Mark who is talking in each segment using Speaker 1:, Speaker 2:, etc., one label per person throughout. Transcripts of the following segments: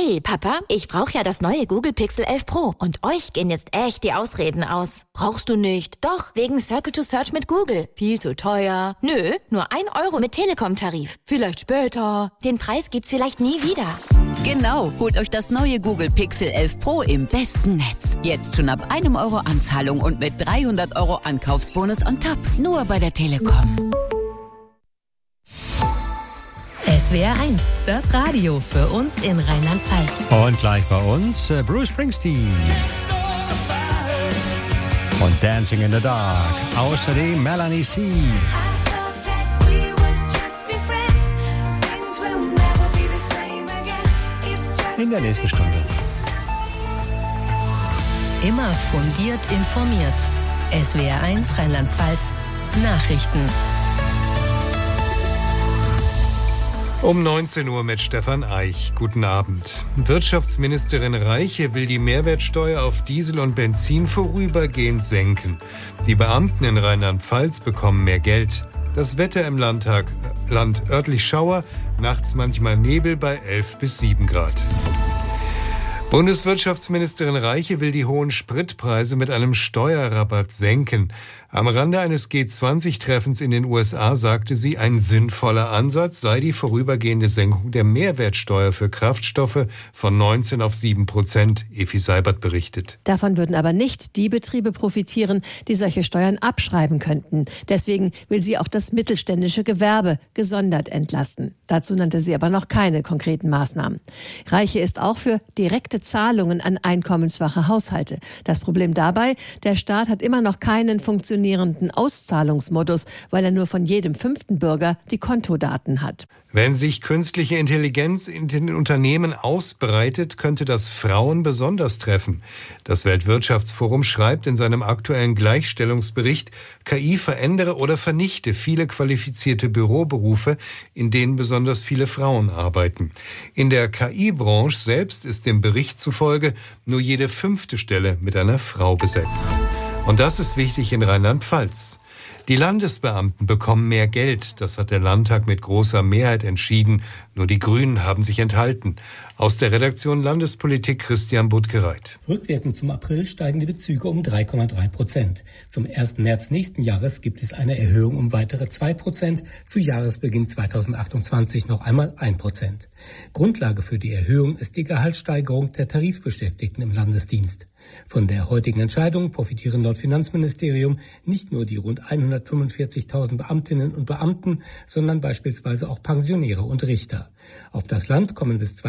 Speaker 1: Hey Papa, ich brauche ja das neue Google Pixel 11 Pro und euch gehen jetzt echt die Ausreden aus. Brauchst du nicht? Doch, wegen Circle to Search mit Google. Viel zu teuer. Nö, nur 1 Euro mit Telekom-Tarif. Vielleicht später. Den Preis gibt's vielleicht nie wieder.
Speaker 2: Genau, holt euch das neue Google Pixel 11 Pro im besten Netz. Jetzt schon ab 1 Euro Anzahlung und mit 300 Euro Ankaufsbonus on top. Nur bei der Telekom.
Speaker 3: SWR 1, das Radio für uns in Rheinland-Pfalz.
Speaker 4: Und gleich bei uns Bruce Springsteen und Dancing in the Dark. Außerdem Melanie C. In der nächsten Stunde.
Speaker 3: Immer fundiert informiert. SWR 1 Rheinland-Pfalz Nachrichten.
Speaker 5: Um 19 Uhr mit Stefan Eich. Guten Abend. Wirtschaftsministerin Reiche will die Mehrwertsteuer auf Diesel und Benzin vorübergehend senken. Die Beamten in Rheinland-Pfalz bekommen mehr Geld. Das Wetter im Land örtlich Schauer, nachts manchmal Nebel bei 11 bis 7 Grad. Bundeswirtschaftsministerin Reiche will die hohen Spritpreise mit einem Steuerrabatt senken. Am Rande eines G20-Treffens in den USA sagte sie, ein sinnvoller Ansatz sei die vorübergehende Senkung der Mehrwertsteuer für Kraftstoffe von 19 auf 7%, Evi Seibert berichtet.
Speaker 6: Davon würden aber nicht die Betriebe profitieren, die solche Steuern abschreiben könnten. Deswegen will sie auch das mittelständische Gewerbe gesondert entlasten. Dazu nannte sie aber noch keine konkreten Maßnahmen. Reiche ist auch für direkte Zahlungen an einkommensschwache Haushalte. Das Problem dabei, der Staat hat immer noch keinen funktionierenden Auszahlungsmodus, weil er nur von jedem 5. Bürger die Kontodaten hat.
Speaker 5: Wenn sich künstliche Intelligenz in den Unternehmen ausbreitet, könnte das Frauen besonders treffen. Das Weltwirtschaftsforum schreibt in seinem aktuellen Gleichstellungsbericht, KI verändere oder vernichte viele qualifizierte Büroberufe, in denen besonders viele Frauen arbeiten. In der KI-Branche selbst ist dem Bericht zufolge nur jede 5. Stelle mit einer Frau besetzt. Und das ist wichtig in Rheinland-Pfalz. Die Landesbeamten bekommen mehr Geld. Das hat der Landtag mit großer Mehrheit entschieden. Nur die Grünen haben sich enthalten. Aus der Redaktion Landespolitik Christian Buttgereit.
Speaker 7: Rückwirkend zum April steigen die Bezüge um 3,3%. Zum 1. März nächsten Jahres gibt es eine Erhöhung um weitere 2%. Zu Jahresbeginn 2028 noch einmal 1%. Grundlage für die Erhöhung ist die Gehaltssteigerung der Tarifbeschäftigten im Landesdienst. Von der heutigen Entscheidung profitieren laut Finanzministerium nicht nur die rund 145.000 Beamtinnen und Beamten, sondern beispielsweise auch Pensionäre und Richter. Auf das Land kommen bis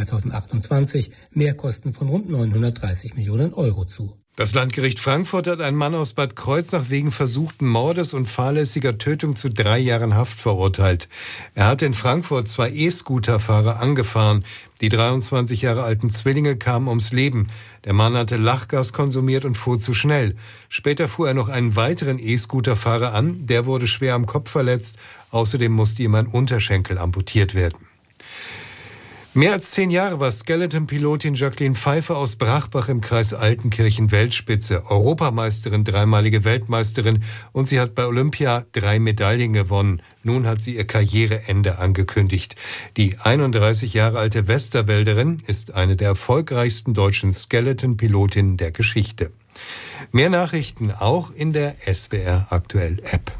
Speaker 7: 2028 Mehrkosten von rund 930 Millionen Euro zu.
Speaker 5: Das Landgericht Frankfurt hat einen Mann aus Bad Kreuznach wegen versuchten Mordes und fahrlässiger Tötung zu 3 Jahren Haft verurteilt. Er hat in Frankfurt 2 E-Scooter-Fahrer angefahren. Die 23 Jahre alten Zwillinge kamen ums Leben. Der Mann hatte Lachgas konsumiert und fuhr zu schnell. Später fuhr er noch einen weiteren E-Scooter-Fahrer an. Der wurde schwer am Kopf verletzt. Außerdem musste ihm ein Unterschenkel amputiert werden. Mehr als 10 Jahre war Skeleton-Pilotin Jacqueline Pfeiffer aus Brachbach im Kreis Altenkirchen Weltspitze, Europameisterin, 3-malige Weltmeisterin und sie hat bei Olympia 3 Medaillen gewonnen. Nun hat sie ihr Karriereende angekündigt. Die 31 Jahre alte Westerwälderin ist eine der erfolgreichsten deutschen Skeleton-Pilotinnen der Geschichte. Mehr Nachrichten auch in der SWR Aktuell App.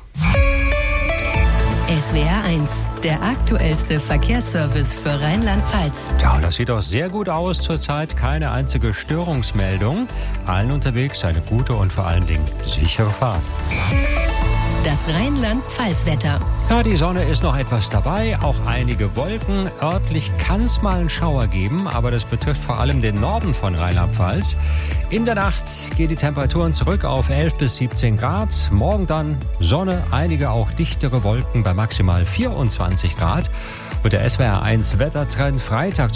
Speaker 3: SWR 1, der aktuellste Verkehrsservice für Rheinland-Pfalz.
Speaker 4: Ja, das sieht auch sehr gut aus zurzeit. Keine einzige Störungsmeldung. Allen unterwegs eine gute und vor allen Dingen sichere Fahrt.
Speaker 3: Das Rheinland-Pfalz-Wetter.
Speaker 4: Ja, die Sonne ist noch etwas dabei, auch einige Wolken. Örtlich kann es mal einen Schauer geben, aber das betrifft vor allem den Norden von Rheinland-Pfalz. In der Nacht gehen die Temperaturen zurück auf 11 bis 17 Grad. Morgen dann Sonne, einige auch dichtere Wolken bei maximal 24 Grad. Und der SWR 1 Wettertrend Freitag